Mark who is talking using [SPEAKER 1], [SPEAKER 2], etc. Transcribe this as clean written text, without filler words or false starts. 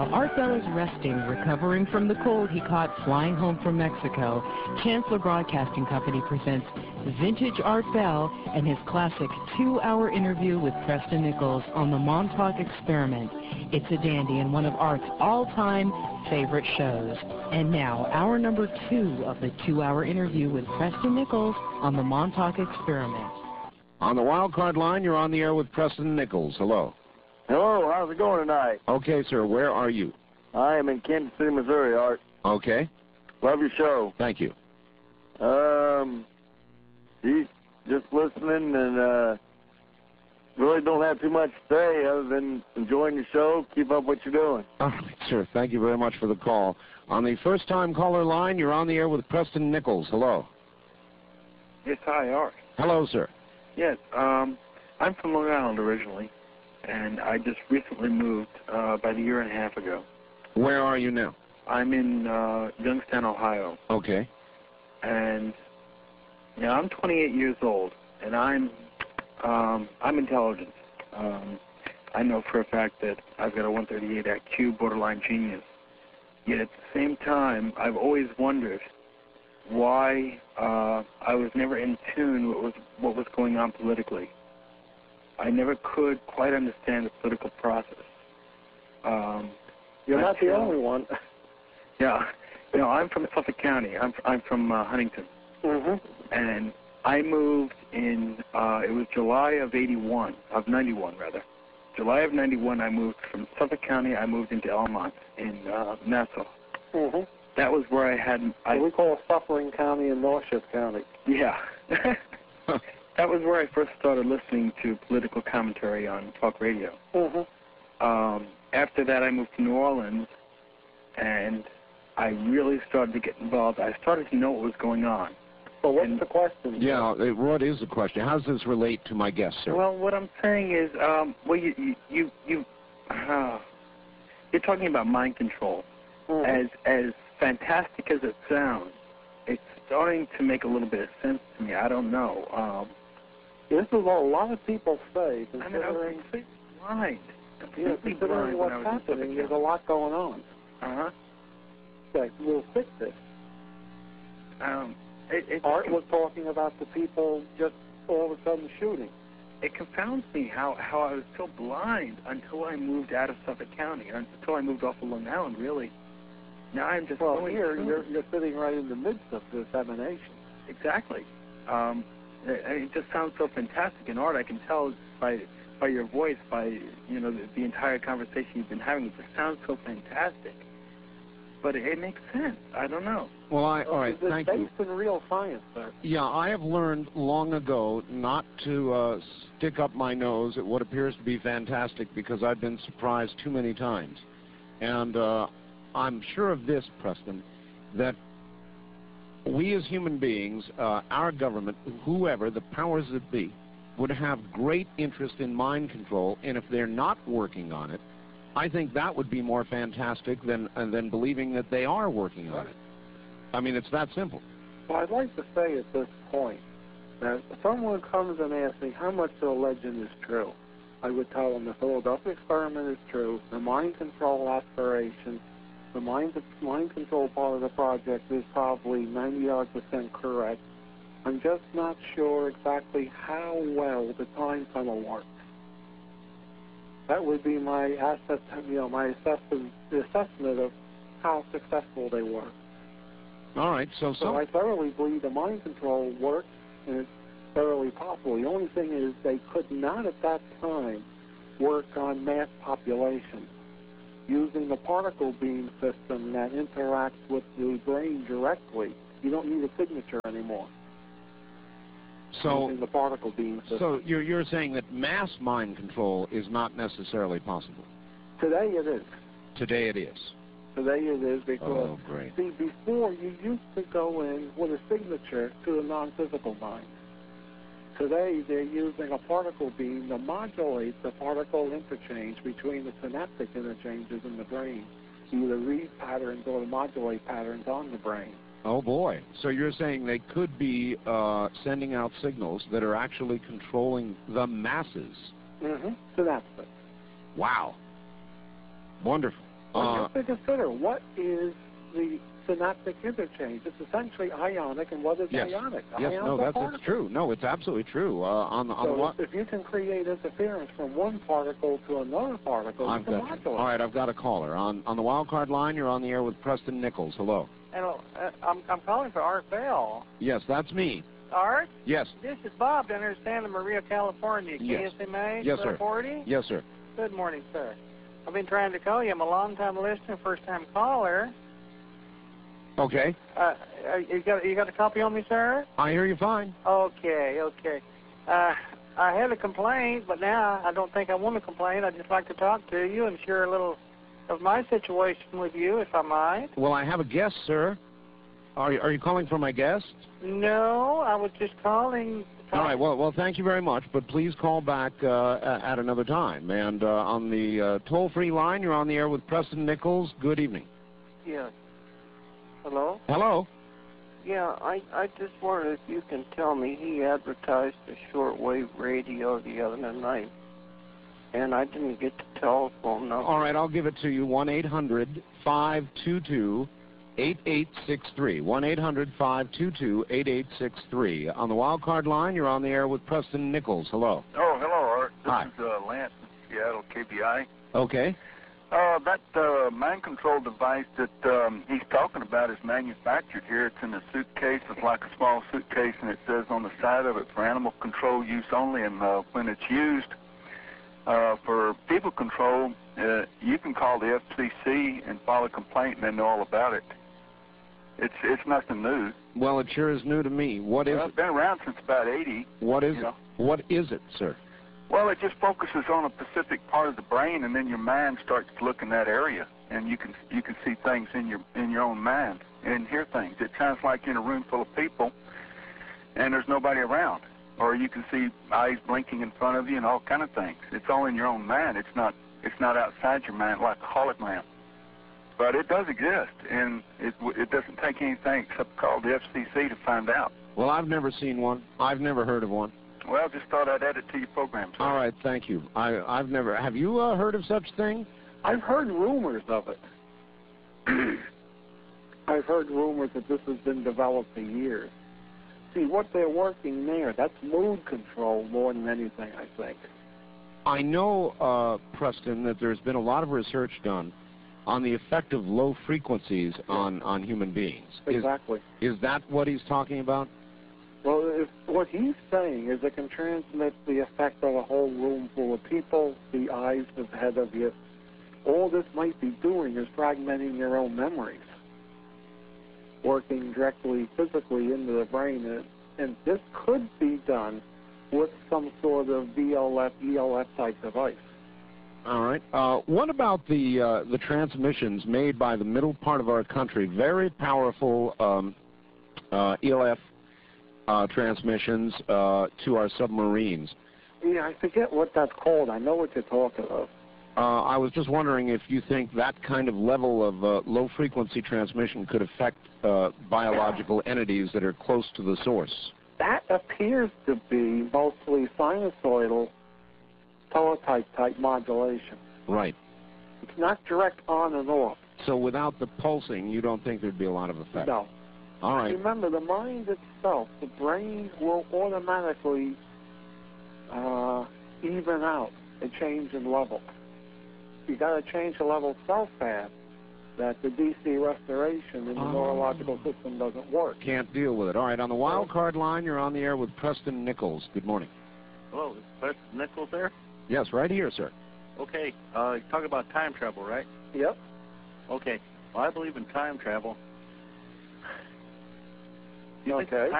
[SPEAKER 1] While Art Bell is resting, recovering from the cold he caught flying home from Mexico, Chancellor Broadcasting Company presents Vintage Art Bell and his classic 2-hour interview with Preston Nichols on the Montauk Experiment. It's a dandy and one of Art's all-time favorite shows. And now, hour number 2 of the 2-hour interview with Preston Nichols on the Montauk Experiment.
[SPEAKER 2] On the wild card line, you're on the air with Preston Nichols. Hello.
[SPEAKER 3] Hello, how's it going tonight?
[SPEAKER 2] Okay, sir, where are you?
[SPEAKER 3] I am in Kansas City, Missouri, Art.
[SPEAKER 2] Okay.
[SPEAKER 3] Love your show.
[SPEAKER 2] Thank you.
[SPEAKER 3] Geez, just listening and really don't have too much to say other than enjoying your show. Keep up what you're doing.
[SPEAKER 2] All right, sir, thank you very much for the call. On the first-time caller line, you're on the air with Preston Nichols. Hello.
[SPEAKER 4] Yes, hi, Art.
[SPEAKER 2] Hello, sir.
[SPEAKER 4] Yes, I'm from Long Island originally, and I just recently moved about a year and a half ago.
[SPEAKER 2] Where are you now?
[SPEAKER 4] I'm in Youngstown, Ohio.
[SPEAKER 2] Okay.
[SPEAKER 4] And yeah, I'm 28 years old, and I'm intelligent. I know for a fact that I've got a 138 IQ, borderline genius. Yet at the same time, I've always wondered why I was never in tune with what was going on politically. I never could quite understand the political process.
[SPEAKER 3] You're not the only one.
[SPEAKER 4] Yeah. You know, I'm from Suffolk County. I'm from Huntington.
[SPEAKER 3] Mm-hmm.
[SPEAKER 4] And I moved in, it was July of 91, of 91 rather. July of 91, I moved from Suffolk County, I moved into Elmont in Nassau.
[SPEAKER 3] Mm-hmm.
[SPEAKER 4] That was where I had...
[SPEAKER 3] we call Suffering County and Northshire County.
[SPEAKER 4] Yeah. That was where I first started listening to political commentary on talk radio.
[SPEAKER 3] Mm-hmm.
[SPEAKER 4] After that, I moved to New Orleans, and I really started to get involved. I started to know what was going on.
[SPEAKER 3] So what's the question?
[SPEAKER 2] Yeah, what is the question? How does this relate to my guest, sir?
[SPEAKER 4] Well, what I'm saying is, well, you're talking about mind control.
[SPEAKER 3] Mm-hmm.
[SPEAKER 4] As fantastic as it sounds, it's starting to make a little bit of sense to me. I don't know.
[SPEAKER 3] This is what a lot of people say.
[SPEAKER 4] I mean, I was completely blind.
[SPEAKER 3] Yeah, considering what's happening, there's a lot going on.
[SPEAKER 4] Uh-huh.
[SPEAKER 3] Okay, we'll fix this. Art was talking about the people just all of a sudden shooting.
[SPEAKER 4] It confounds me how I was so blind until I moved out of Suffolk County, until I moved off of Long Island, really. Now I'm just
[SPEAKER 3] here you're sitting right in the midst of this emanation.
[SPEAKER 4] Exactly. It just sounds so fantastic in Art. I can tell by your voice, by the entire conversation you've been having. It just sounds so fantastic. But it makes sense. I don't know.
[SPEAKER 2] Well, all right, thank you.
[SPEAKER 3] It's based in real science, sir.
[SPEAKER 2] Yeah, I have learned long ago not to stick up my nose at what appears to be fantastic because I've been surprised too many times. And I'm sure of this, Preston, that we as human beings, our government, whoever, the powers that be, would have great interest in mind control, and if they're not working on it, I think that would be more fantastic than believing that they are working on it. I mean, it's that simple.
[SPEAKER 3] Well, I'd like to say at this point that if someone comes and asks me how much of the legend is true, I would tell them the Philadelphia experiment is true, the mind control aspiration, the mind control part of the project is probably 90% correct. I'm just not sure exactly how well the time tunnel works. That would be my my assessment of how successful they were.
[SPEAKER 2] All right, so
[SPEAKER 3] I thoroughly believe the mind control works, and it's thoroughly possible. The only thing is they could not at that time work on mass population using the particle beam system that interacts with the brain directly. You don't need a signature anymore.
[SPEAKER 2] So
[SPEAKER 3] the particle beam system.
[SPEAKER 2] So you're saying that mass mind control is not necessarily possible?
[SPEAKER 3] Today it is.
[SPEAKER 2] Today it is.
[SPEAKER 3] Today it is because,
[SPEAKER 2] great.
[SPEAKER 3] See, before you used to go in with a signature to the non-physical mind. Today they're using a particle beam to modulate the particle interchange between the synaptic interchanges in the brain, either read patterns or to modulate patterns on the brain.
[SPEAKER 2] Oh, boy. So you're saying they could be sending out signals that are actually controlling the masses.
[SPEAKER 3] Mm-hmm. Synaptic.
[SPEAKER 2] Wow. Wonderful.
[SPEAKER 3] Well, you have to consider, what is the synaptic interchange? It's essentially ionic, and what is ionic?
[SPEAKER 2] Yes, no, that's true. No, it's absolutely true.
[SPEAKER 3] So if you can create interference from one particle to another particle, you can modulate.
[SPEAKER 2] All right, I've got a caller. On the wild card line, you're on the air with Preston Nichols. Hello.
[SPEAKER 5] Hello. I'm calling for Art Bell.
[SPEAKER 2] Yes, that's me.
[SPEAKER 5] Art?
[SPEAKER 2] Yes.
[SPEAKER 5] This is Bob down there in Santa Maria, California.
[SPEAKER 2] Yes.
[SPEAKER 5] KSMA?
[SPEAKER 2] Yes, sir.
[SPEAKER 5] 40?
[SPEAKER 2] Yes, sir.
[SPEAKER 5] Good morning, sir. I've been trying to call you. I'm a long-time listener, first-time caller.
[SPEAKER 2] Okay.
[SPEAKER 5] You got a copy on me, sir?
[SPEAKER 2] I hear you fine.
[SPEAKER 5] Okay. I had a complaint, but now I don't think I want to complain. I'd just like to talk to you and share a little of my situation with you, if I might.
[SPEAKER 2] Well, I have a guest, sir. Are you calling for my guest?
[SPEAKER 5] No, I was just calling.
[SPEAKER 2] All right, well, thank you very much, but please call back at another time. And on the toll-free line, you're on the air with Preston Nichols. Good evening.
[SPEAKER 6] Yeah. Hello?
[SPEAKER 2] Hello?
[SPEAKER 6] Yeah, I just wondered if you can tell me, he advertised a shortwave radio the other night, and I didn't get the telephone number.
[SPEAKER 2] All right, I'll give it to you, 1-800-522-8863. 1-800-522-8863. On the wild card line, you're on the air with Preston Nichols. Hello.
[SPEAKER 7] Oh, hello, Art.
[SPEAKER 2] Hi.
[SPEAKER 7] This is Lance in Seattle, KBI.
[SPEAKER 2] Okay.
[SPEAKER 7] That mind control device that he's talking about is manufactured here. It's in a suitcase. It's like a small suitcase, and it says on the side of it, for animal control use only. And when it's used for people control, you can call the FCC and file a complaint, and they know all about it. It's nothing new.
[SPEAKER 2] Well, it sure is new to me. What is it?
[SPEAKER 7] It's been around since about 80.
[SPEAKER 2] What is it? What is it, sir?
[SPEAKER 7] Well, it just focuses on a specific part of the brain, and then your mind starts to look in that area, and you can see things in your own mind and hear things. It sounds like you're in a room full of people, and there's nobody around, or you can see eyes blinking in front of you and all kind of things. It's all in your own mind. It's not outside your mind like a hologram. But it does exist, and it doesn't take anything except call the FCC to find out.
[SPEAKER 2] Well, I've never seen one. I've never heard of one.
[SPEAKER 7] Well, just thought I'd add it to your program, sir.
[SPEAKER 2] All right, thank you. I've never. Have you heard of such thing?
[SPEAKER 3] I've heard rumors of it. I've heard rumors that this has been developed for years. See, what they're working there, that's mood control more than anything, I think.
[SPEAKER 2] I know, Preston, that there's been a lot of research done on the effect of low frequencies on human beings.
[SPEAKER 3] Exactly.
[SPEAKER 2] Is that what he's talking about?
[SPEAKER 3] Well, what he's saying is it can transmit the effect of a whole room full of people, the eyes ahead of you. All this might be doing is fragmenting your own memories, working directly, physically into the brain. And this could be done with some sort of VLF, ELF type device.
[SPEAKER 2] All right. What about the transmissions made by the middle part of our country? Very powerful ELF transmissions to our submarines.
[SPEAKER 3] Yeah, I forget what that's called. I know what you're talking of.
[SPEAKER 2] I was just wondering if you think that kind of level of low-frequency transmission could affect biological entities that are close to the source.
[SPEAKER 3] That appears to be mostly sinusoidal teletype-type modulation.
[SPEAKER 2] Right.
[SPEAKER 3] It's not direct on and off.
[SPEAKER 2] So without the pulsing, you don't think there'd be a lot of effect?
[SPEAKER 3] No.
[SPEAKER 2] All right.
[SPEAKER 3] Remember, the mind itself, the brain will automatically even out a change in level. You got to change the level so fast that the DC restoration in the neurological system doesn't work.
[SPEAKER 2] Can't deal with it. All right, on the wild card line, you're on the air with Preston Nichols. Good morning.
[SPEAKER 8] Hello, is Preston Nichols there?
[SPEAKER 2] Yes, right here, sir.
[SPEAKER 8] Okay, you talk about time travel, right?
[SPEAKER 3] Yep.
[SPEAKER 8] Okay, well, I believe in time travel.
[SPEAKER 3] Okay.